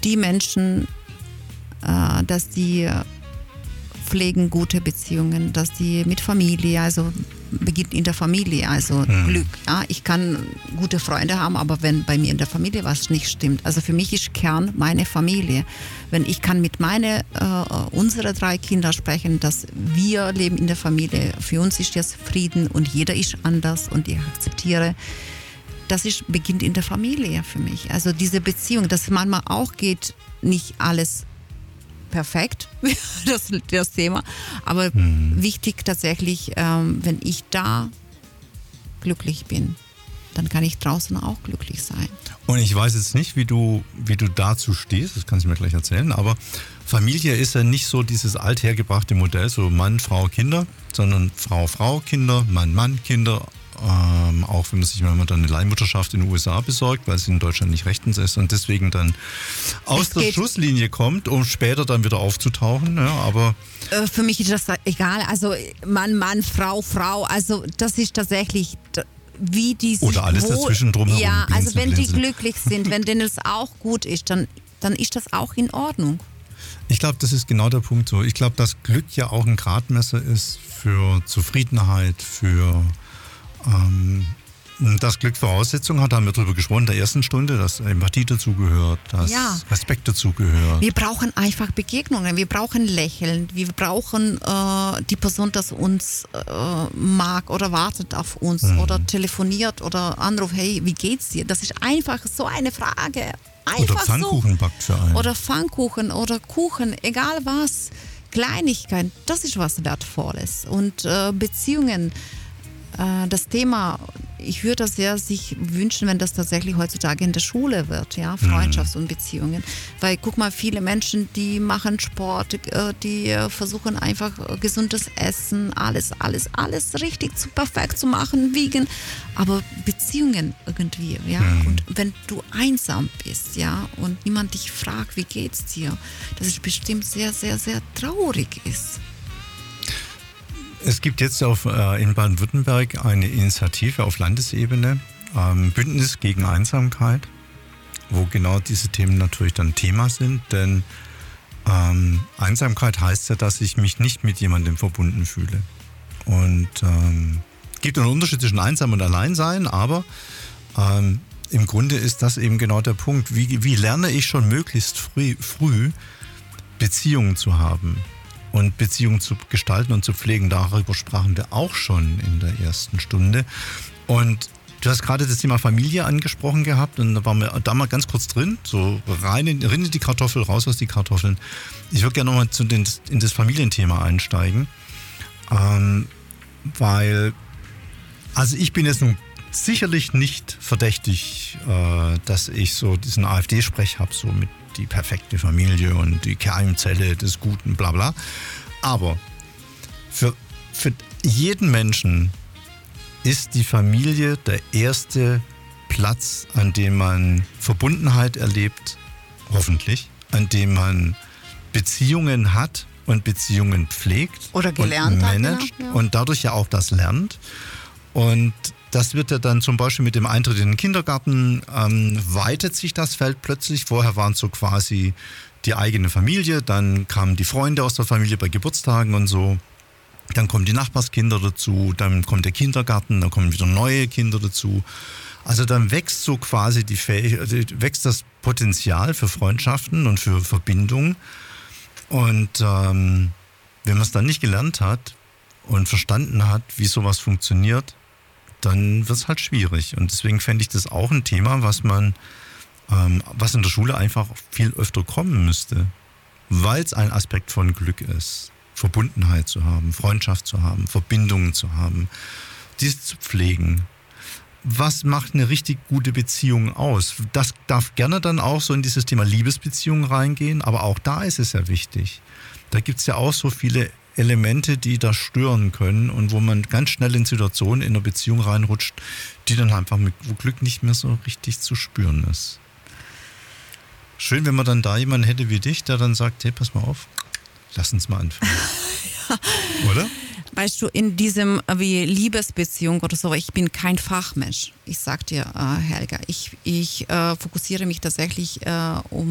die Menschen, dass die pflegen gute Beziehungen, dass die mit Familie, also beginnt in der Familie, also Glück. Ja? Ich kann gute Freunde haben, aber wenn bei mir in der Familie was nicht stimmt, also für mich ist Kern meine Familie. Wenn ich kann mit unsere 3 Kinder sprechen, dass wir leben in der Familie, für uns ist jetzt Frieden und jeder ist anders und ich akzeptiere, beginnt in der Familie für mich. Also diese Beziehung, dass manchmal auch geht, nicht alles perfekt, das Thema. Aber wichtig tatsächlich, wenn ich da glücklich bin, dann kann ich draußen auch glücklich sein. Und ich weiß jetzt nicht, wie du dazu stehst, das kannst du mir gleich erzählen, aber Familie ist ja nicht so dieses althergebrachte Modell, so Mann, Frau, Kinder, sondern Frau, Frau, Kinder, Mann, Mann, Kinder. Auch wenn man sich manchmal dann eine Leihmutterschaft in den USA besorgt, weil es in Deutschland nicht rechtens ist und deswegen dann aus der Schusslinie kommt, um später dann wieder aufzutauchen. Ja, aber für mich ist das egal. Also Mann, Mann, Frau, Frau. Also das ist tatsächlich wie die sich oder alles dazwischen drumherum. Ja, also wenn die glücklich sind, wenn denen es auch gut ist, dann ist das auch in Ordnung. Ich glaube, das ist genau der Punkt so. Ich glaube, dass Glück ja auch ein Gradmesser ist für Zufriedenheit, für dass Glück Voraussetzungen hat, haben wir darüber gesprochen in der ersten Stunde, dass Empathie dazugehört, dass Respekt dazugehört. Wir brauchen einfach Begegnungen, wir brauchen Lächeln, wir brauchen die Person, das uns mag oder wartet auf uns oder telefoniert oder anruft, hey, wie geht's dir? Das ist einfach so eine Frage. Einfach oder Pfannkuchen backt für einen. Oder Pfannkuchen oder Kuchen, egal was. Kleinigkeiten, das ist was Wertvolles. Und Beziehungen, das Thema, ich würde das sehr sich wünschen, wenn das tatsächlich heutzutage in der Schule wird, ja, Freundschafts- und Beziehungen. Weil guck mal, viele Menschen, die machen Sport, die versuchen einfach gesundes Essen, alles richtig perfekt zu machen, wiegen, aber Beziehungen irgendwie, ja. Und wenn du einsam bist, ja, und niemand dich fragt, wie geht's dir, das ist bestimmt sehr, sehr, sehr traurig ist. Es gibt jetzt in Baden-Württemberg eine Initiative auf Landesebene, Bündnis gegen Einsamkeit, wo genau diese Themen natürlich dann Thema sind, denn Einsamkeit heißt ja, dass ich mich nicht mit jemandem verbunden fühle. Und es gibt einen Unterschied zwischen einsam und Alleinsein, aber im Grunde ist das eben genau der Punkt. Wie lerne ich schon möglichst früh Beziehungen zu haben? Und Beziehungen zu gestalten und zu pflegen, darüber sprachen wir auch schon in der ersten Stunde. Und du hast gerade das Thema Familie angesprochen gehabt und da waren wir da mal ganz kurz drin, so rein in die Kartoffel, raus aus die Kartoffeln. Ich würde gerne nochmal in das Familienthema einsteigen, weil, also ich bin jetzt nun sicherlich nicht verdächtig, dass ich so diesen AfD-Sprech habe, so mit die perfekte Familie und die Keimzelle des Guten, bla bla. Aber für jeden Menschen ist die Familie der erste Platz, an dem man Verbundenheit erlebt, hoffentlich, an dem man Beziehungen hat und Beziehungen pflegt oder gelernt und managt und dadurch ja auch das lernt. Und das wird ja dann zum Beispiel mit dem Eintritt in den Kindergarten, weitet sich das Feld plötzlich. Vorher waren es so quasi die eigene Familie, dann kamen die Freunde aus der Familie bei Geburtstagen und so. Dann kommen die Nachbarskinder dazu, dann kommt der Kindergarten, dann kommen wieder neue Kinder dazu. Also dann wächst so quasi wächst das Potenzial für Freundschaften und für Verbindungen. Und wenn man es dann nicht gelernt hat und verstanden hat, wie sowas funktioniert, dann wird es halt schwierig. Und deswegen fände ich das auch ein Thema, was in der Schule einfach viel öfter kommen müsste, weil es ein Aspekt von Glück ist, Verbundenheit zu haben, Freundschaft zu haben, Verbindungen zu haben, dies zu pflegen. Was macht eine richtig gute Beziehung aus? Das darf gerne dann auch so in dieses Thema Liebesbeziehungen reingehen, aber auch da ist es ja wichtig. Da gibt es ja auch so viele Elemente, die da stören können und wo man ganz schnell in Situationen in einer Beziehung reinrutscht, die dann einfach wo Glück nicht mehr so richtig zu spüren ist. Schön, wenn man dann da jemanden hätte wie dich, der dann sagt, hey, pass mal auf, lass uns mal anfangen. Ja. Oder? Weißt du, in diesem wie Liebesbeziehung oder so, ich bin kein Fachmensch. Ich sag dir, Helga, ich fokussiere mich tatsächlich um